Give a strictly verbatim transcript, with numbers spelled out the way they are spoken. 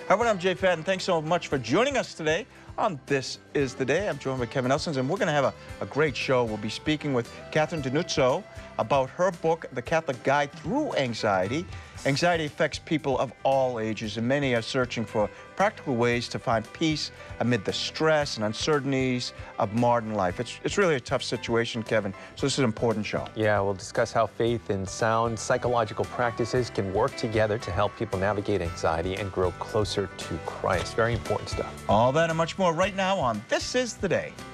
Hi, everyone, I'm Jay Fadden. Thanks so much for joining us today on This Is the Day. I'm joined by Kevin Elsons, and we're going to have a, a great show. We'll be speaking with Catherine D'Annunzio about her book, The Catholic Guide Through Anxiety. Anxiety affects people of all ages, and many are searching for practical ways to find peace amid the stress and uncertainties of modern life. It's, it's really a tough situation, Kevin, so this is an important show. Yeah, we'll discuss how faith and sound psychological practices can work together to help people navigate anxiety and grow closer to Christ. Very important stuff. All that and much more right now on This Is the Day.